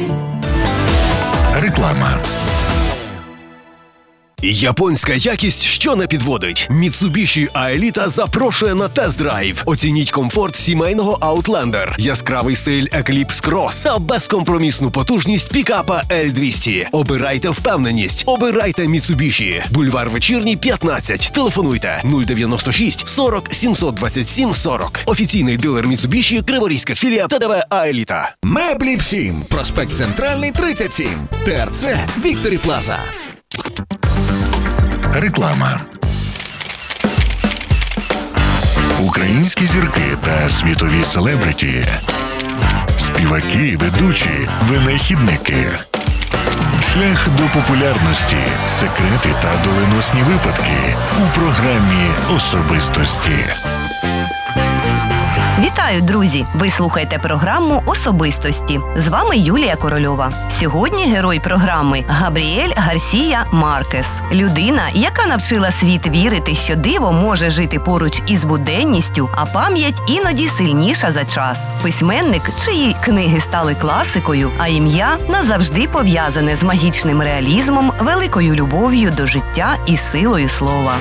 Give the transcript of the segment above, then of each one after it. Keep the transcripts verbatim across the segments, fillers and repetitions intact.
ти. Реклама. Японська якість, що не підводить. Mitsubishi А-еліта запрошує на тест-драйв. Оцініть комфорт сімейного Outlander, яскравий стиль Eclipse Cross та безкомпромісну потужність пікапа Ель двісті. Обирайте впевненість. Обирайте Mitsubishi. Бульвар Вечірній, п'ятнадцять. Телефонуйте нуль дев'яносто шість сорок сімсот двадцять сім сорок. Офіційний дилер Mitsubishi, Криворізька філія ТДВ А-еліта. Меблі всім. Проспект Центральний, тридцять сім. ТРЦ Вікторі Плаза. Реклама. Українські зірки та світові селебриті. Співаки, ведучі, винахідники. Шлях до популярності, секрети та доленосні випадки у програмі «Особистості». Вітаю, друзі! Ви слухаєте програму «Особистості». З вами Юлія Корольова. Сьогодні герой програми – Габріель Гарсія Маркес. Людина, яка навчила світ вірити, що диво може жити поруч із буденністю, а пам'ять іноді сильніша за час. Письменник, чиї книги стали класикою, а ім'я назавжди пов'язане з магічним реалізмом, великою любов'ю до життя і силою слова.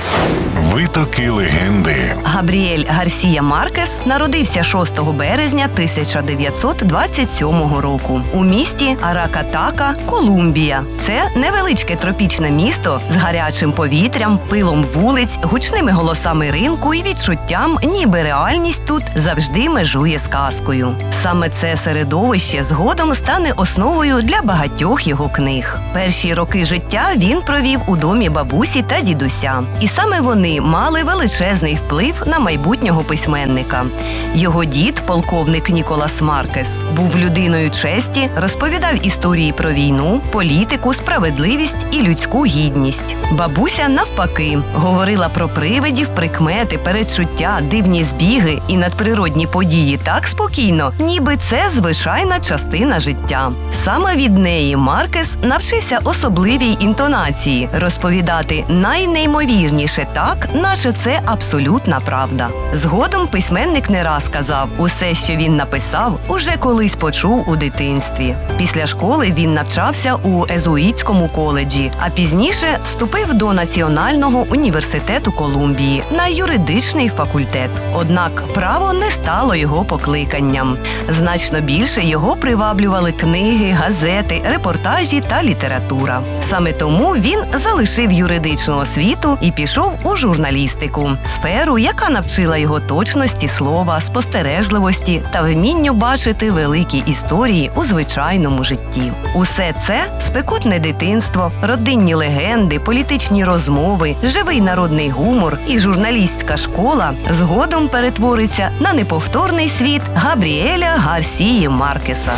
Витоки легенди. Габріель Гарсія Маркес народився шостого березня тисяча дев'ятсот двадцять сьомого року у місті Аракатака, Колумбія. Це невеличке тропічне місто з гарячим повітрям, пилом вулиць, гучними голосами ринку і відчуттям, ніби реальність тут завжди межує з казкою. Саме це середовище згодом стане основою для багатьох його книг. Перші роки життя він провів у домі бабусі та дідуся. І саме вони мали величезний вплив на майбутнього письменника. Його дід, полковник Ніколас Маркес, був людиною честі, розповідав історії про війну, політику, справедливість і людську гідність. Бабуся, навпаки, говорила про привидів, прикмети, передчуття, дивні збіги і надприродні події так спокійно, ніби це звичайна частина життя. Саме від неї Маркес навчився особливій інтонації – розповідати найнеймовірніше так, наче це абсолютна правда. Згодом письменник не раз казав, усе, що він написав, уже колись почув у дитинстві. Після школи він навчався у Езуїтському коледжі, а пізніше вступив до Національного університету Колумбії на юридичний факультет. Однак право не стало його покликанням. Значно більше його приваблювали книги, газети, репортажі та література. Саме тому він залишив юридичну освіту і пішов у журналістику – сферу, яка навчила його точності слова, спостережливості та вмінню бачити великі історії у звичайному житті. Усе це – спекотне дитинство, родинні легенди, політичні розмови, живий народний гумор і журналістська школа згодом перетвориться на неповторний світ Габріеля Гарсії Маркеса.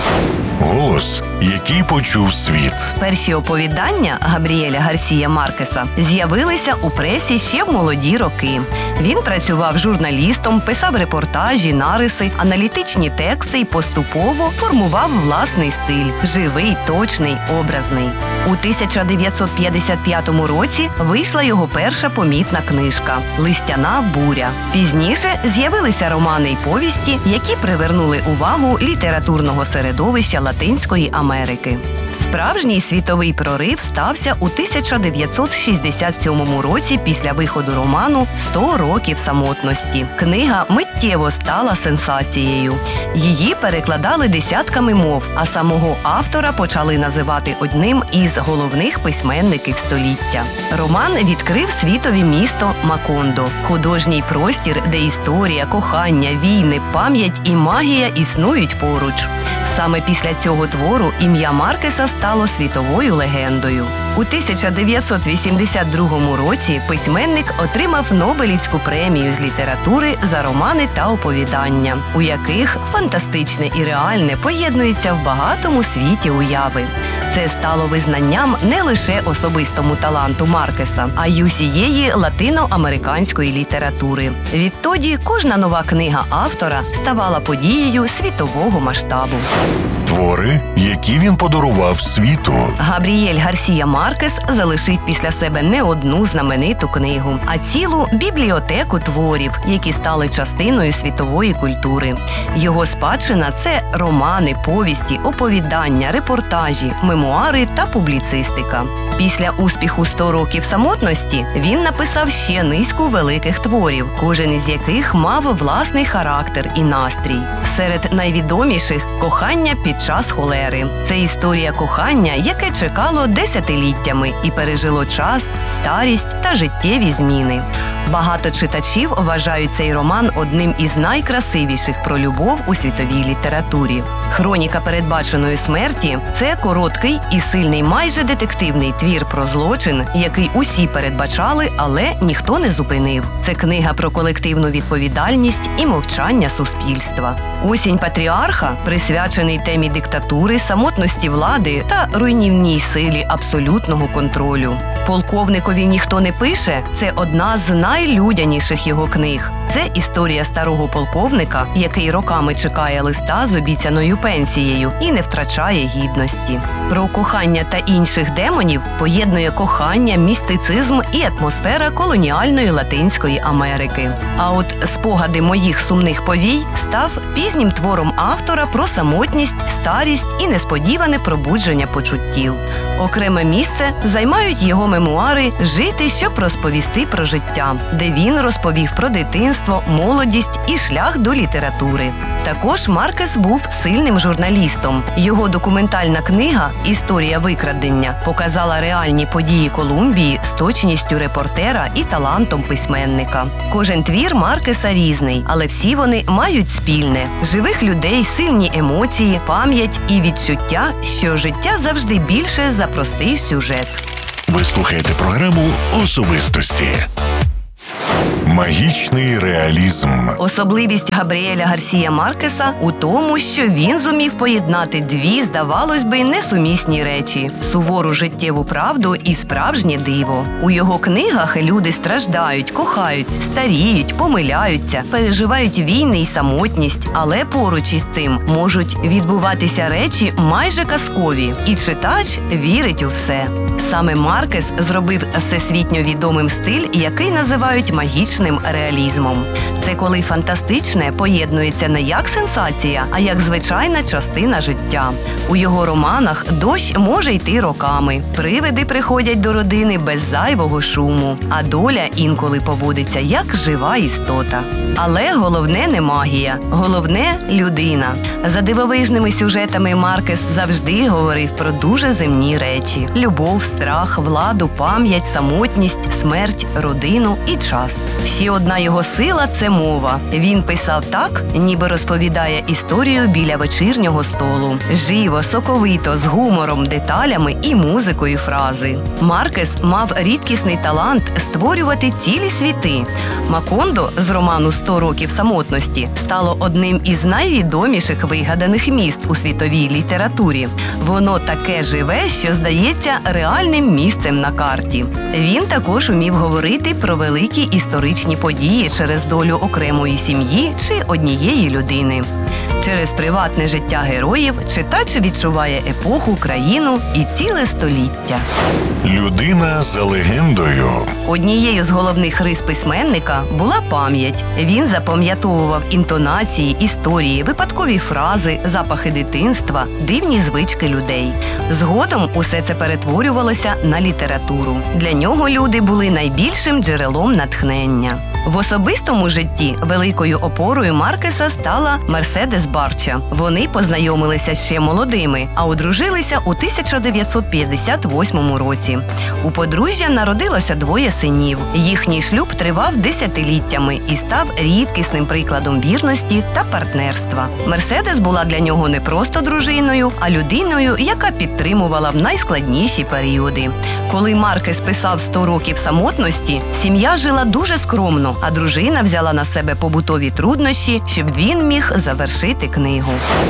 Голос, який почув світ. Перші оповідання Габріеля Гарсія Маркеса з'явилися у пресі ще в молоді роки. Він працював журналістом, писав репортажі, нариси, аналітичні тексти і поступово формував власний стиль – живий, точний, образний. У тисяча дев'ятсот п'ятдесят п'ятому році вийшла його перша помітна книжка «Листяна буря». Пізніше з'явилися романи й повісті, які привернули увагу літературного середовища Латинської Америки. Справжній світовий прорив стався у тисяча дев'ятсот шістдесят сьомому році після виходу роману «сто років самотності». Книга миттєво стала сенсацією. Її перекладали десятками мов, а самого автора почали називати одним із головних письменників століття. Роман відкрив світові місто Макондо – художній простір, де історія, кохання, війни, пам'ять і магія існують поруч. Саме після цього твору ім'я Маркеса стало світовою легендою. У тисяча дев'ятсот вісімдесят другому році письменник отримав Нобелівську премію з літератури за романи та оповідання, у яких фантастичне і реальне поєднується в багатому світі уяви. Це стало визнанням не лише особистому таланту Маркеса, а й усієї латиноамериканської літератури. Відтоді кожна нова книга автора ставала подією світового масштабу. Твори, які він подарував світу. Габріель Гарсія Маркес залишив після себе не одну знамениту книгу, а цілу бібліотеку творів, які стали частиною світової культури. Його спадщина – це романи, повісті, оповідання, репортажі, мемуари та публіцистика. Після успіху «сто років самотності» він написав ще низку великих творів, кожен із яких мав власний характер і настрій. Серед найвідоміших – «Кохання під час холери». Це історія кохання, яке чекало десятиліттями і пережило час, старість та життєві зміни. Багато читачів вважають цей роман одним із найкрасивіших про любов у світовій літературі. «Хроніка передбаченої смерті» – це короткий і сильний майже детективний твір про злочин, який усі передбачали, але ніхто не зупинив. Це книга про колективну відповідальність і мовчання суспільства. «Осінь патріарха» присвячений темі диктатури, самотності влади та руйнівній силі абсолютного контролю. «Полковникові ніхто не пише» – це одна з найлюдяніших його книг. Це історія старого полковника, який роками чекає листа з обіцяною пенсією і не втрачає гідності. Про кохання та інших демонів поєднує кохання, містицизм і атмосфера колоніальної Латинської Америки. А от «Спогади моїх сумних повій» став пізнім твором автора про самотність, старість і несподіване пробудження почуттів. Окреме місце займають його мемуари «Жити, щоб розповісти про життя», де він розповів про дитинство, молодість і шлях до літератури. Також Маркес був сильним журналістом. Його документальна книга «Історія викрадення» показала реальні події Колумбії з точністю репортера і талантом письменника. Кожен твір Маркеса різний, але всі вони мають спільне – живих людей, сильні емоції, пам'ять і відчуття, що життя завжди більше за простий сюжет. Ви слухаєте програму «Особистості». Магічний реалізм. Особливість Габріеля Гарсія Маркеса у тому, що він зумів поєднати дві, здавалось би, несумісні речі – сувору життєву правду і справжнє диво. У його книгах люди страждають, кохають, старіють, помиляються, переживають війни і самотність, але поруч із цим можуть відбуватися речі майже казкові, і читач вірить у все. Саме Маркес зробив всесвітньо відомим стиль, який називають магічним реалізмом. Це коли фантастичне поєднується не як сенсація, а як звичайна частина життя. У його романах дощ може йти роками, привиди приходять до родини без зайвого шуму, а доля інколи поводиться як жива істота. Але головне не магія, головне – людина. За дивовижними сюжетами Маркес завжди говорив про дуже земні речі – любов, страх, владу, пам'ять, самотність, смерть, родину і час. Ще одна його сила – це мова. Він писав так, ніби розповідає історію біля вечірнього столу. Живо, соковито, з гумором, деталями і музикою фрази. Маркес мав рідкісний талант створювати цілі світи. Макондо з роману «сто років самотності» стало одним із найвідоміших вигаданих міст у світовій літературі. Воно таке живе, що здається реальним місцем на карті. Він також умів говорити про великі історичні події через долю окремої сім'ї чи однієї людини. Через приватне життя героїв читач відчуває епоху, країну і ціле століття. Людина за легендою. Однією з головних рис письменника була пам'ять. Він запам'ятовував інтонації, історії, випадкові фрази, запахи дитинства, дивні звички людей. Згодом усе це перетворювалося на літературу. Для нього люди були найбільшим джерелом натхнення. В особистому житті великою опорою Маркеса стала Мерседес Барча. Вони познайомилися ще молодими, а одружилися у тисяча дев'ятсот п'ятдесят восьмому році. У подружжя народилося двоє синів. Їхній шлюб тривав десятиліттями і став рідкісним прикладом вірності та партнерства. Мерседес була для нього не просто дружиною, а людиною, яка підтримувала в найскладніші періоди. Коли Маркес писав «сто років самотності», сім'я жила дуже скромно, а дружина взяла на себе побутові труднощі, щоб він міг завершити книгу.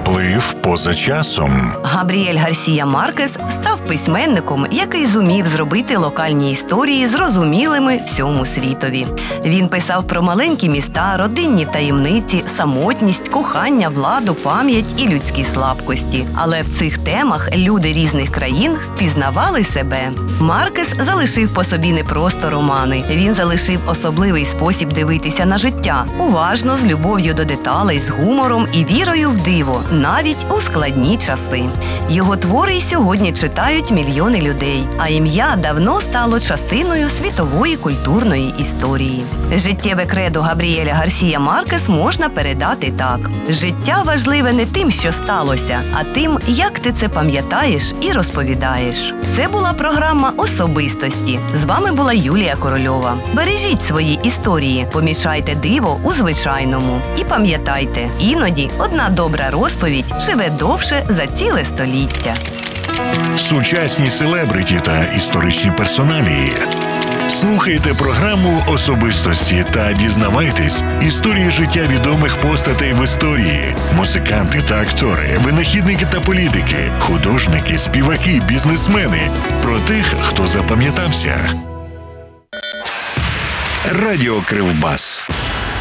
Вплив поза часом. Габріель Гарсія Маркес став письменником, який зумів зробити локальні історії зрозумілими всьому світові. Він писав про маленькі міста, родинні таємниці, самотність, кохання, владу, пам'ять і людські слабкості. Але в цих темах люди різних країн впізнавали себе. Маркес залишив по собі не просто романи. Він залишив особливий спосіб дивитися на життя, уважно, з любов'ю до деталей, з гумором і вірою в диво, навіть у складні часи. Його твори й сьогодні читають мільйони людей, а ім'я давно стало частиною світової культурної історії. Життєве кредо Габріеля Гарсія Маркес можна передати так. Життя важливе не тим, що сталося, а тим, як ти це пам'ятаєш і розповідаєш. Це була програма «Особистості». З вами була Юлія Корольова. Бережіть свої історії, помічайте диво у звичайному. І пам'ятайте, іноді одна добра розповідь живе довше за ціле століття. Сучасні селебриті та історичні персоналії. Слухайте програму «Особистості» та дізнавайтесь історії життя відомих постатей в історії. Музиканти та актори, винахідники та політики, художники, співаки, бізнесмени. Про тих, хто запам'ятався. Радіо Кривбас.